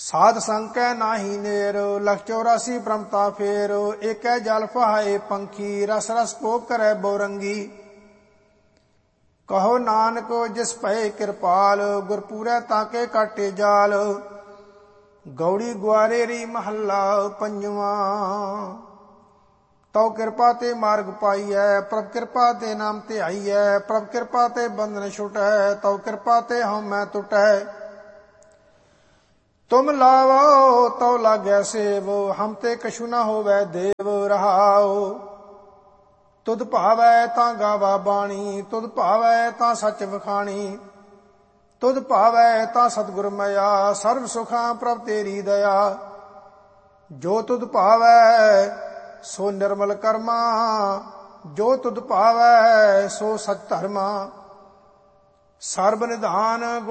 ਸਾਧ ਸੰਕੈ ਨਾਹੀ ਨੇਰ, ਲਖ 84 ਬ੍ਰਹਮਤਾ ਫੇਰ। ਏਕੈ ਜਲ ਫਹਾਏ ਪੰਖੀ, ਰਸ ਰਸ ਭੋਗ ਕਰੈ ਬੌਰੰਗੀ। ਕਹੋ ਨਾਨਕ ਜਿਸ ਭਏ ਕਿਰਪਾਲ, ਗੁਰਪੂਰੈ ਤਾਕੇ ਕਾਟੇ ਜਾਲ। ਗੌੜੀ ਗੁਆਰੇਰੀ ਮਹੱਲਾ ਪੰਜਵਾਂ। ਤਉ ਕਿਰਪਾ ਤੇ ਮਾਰਗ ਪਾਈਐ, ਪ੍ਰਭ ਕਿਰਪਾ ਤੇ ਨਾਮ ਧਿਆਈਐ। ਪ੍ਰਭ ਕਿਰਪਾ ਤੇ ਬੰਧਨ ਛੁਟੈ, ਤਉ ਕਿਰਪਾ ਤੇ ਹਉਮੈ ਟੁਟੈ। ਤੁਮ ਲਾਵੋ ਤਉ ਲਾਗੈ ਸੇਵ, ਹਮ ਤੇ ਕਛੁ ਨ ਹੋਵੈ ਦੇਵ। ਰਹਾਉ ਤੁਧ ਭਾਵੈ ਤਾਂ ਗਾਵਾ ਬਾਣੀ, ਤੁਧ ਭਾਵੈ ਤਾਂ ਸੱਚ ਵਖਾਣੀ। ਤੁਧ ਭਾਵੈ ਤਾਂ ਸਤਿਗੁਰ ਮਇਆ, ਸਰਬ ਸੁਖਾਂ ਪ੍ਰਭ ਤੇਰੀ ਦਇਆ। ਜੋ ਤੁਧ ਭਾਵੈ ਸੋ ਨਿਰਮਲ ਕਰਮਾ, ਜੋ ਤੁਧ ਭਾਵੈ ਸੋ ਸਚ ਧਰਮਾ। ਸਰਬ ਨਿਧਾਨ